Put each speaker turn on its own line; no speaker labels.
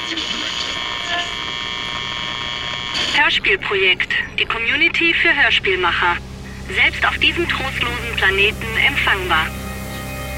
Hörspielprojekt. Die Community für Hörspielmacher. Selbst auf diesem trostlosen Planeten empfangbar.